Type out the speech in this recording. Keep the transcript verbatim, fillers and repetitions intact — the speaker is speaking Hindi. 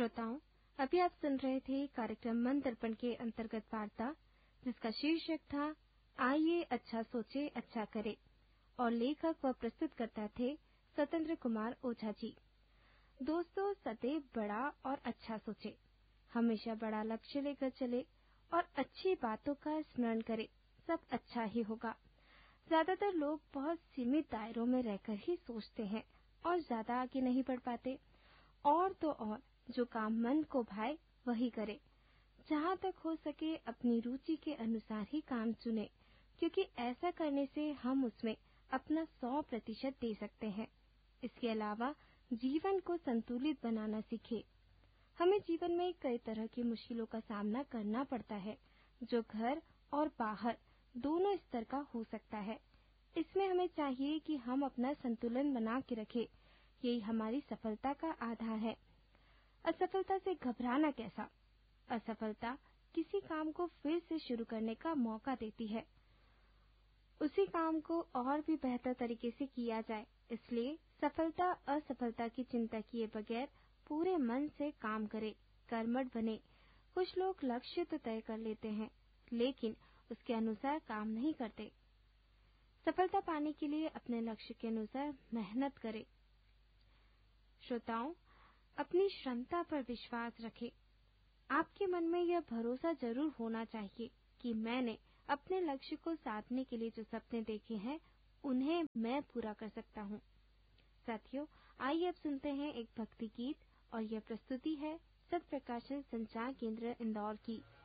श्रोताओं, अभी आप सुन रहे थे कार्यक्रम मन दर्पण के अंतर्गत वार्ता, जिसका शीर्षक था आइए अच्छा सोचे अच्छा करे, और लेखक व प्रस्तुतकर्ता थे स्वतंत्र कुमार ओझा जी। दोस्तों, सदैव बड़ा और अच्छा सोचे, हमेशा बड़ा लक्ष्य लेकर चले और अच्छी बातों का स्मरण करें, सब अच्छा ही होगा। ज्यादातर लोग बहुत सीमित दायरों में रहकर ही सोचते हैं और ज्यादा आगे नहीं बढ़ पाते। और तो और जो काम मन को भाए वही करे। जहाँ तक हो सके अपनी रुचि के अनुसार ही काम चुने, क्योंकि ऐसा करने से हम उसमें अपना सौ प्रतिशत दे सकते हैं। इसके अलावा जीवन को संतुलित बनाना सीखे। हमें जीवन में कई तरह की मुश्किलों का सामना करना पड़ता है, जो घर और बाहर दोनों स्तर का हो सकता है। इसमें हमें चाहिए कि हम अपना संतुलन बना के रखें। यही हमारी सफलता का आधार है। असफलता से घबराना कैसा? असफलता किसी काम को फिर से शुरू करने का मौका देती है। उसी काम को और भी बेहतर तरीके से किया जाए। इसलिए सफलता असफलता की चिंता किए बगैर पूरे मन से काम करे, कर्मठ बने। कुछ लोग लक्ष्य तो तय कर लेते हैं, लेकिन उसके अनुसार काम नहीं करते। सफलता पाने के लिए अपने लक्ष्य के अनुसार मेहनत करें। श्रोताओं, अपनी क्षमता पर विश्वास रखें। आपके मन में यह भरोसा जरूर होना चाहिए कि मैंने अपने लक्ष्य को साधने के लिए जो सपने देखे हैं, उन्हें मैं पूरा कर सकता हूँ। साथियों, आइए अब सुनते हैं एक भक्ति गीत, और यह प्रस्तुति है सत्प्रकाशन संचार केंद्र इंदौर की।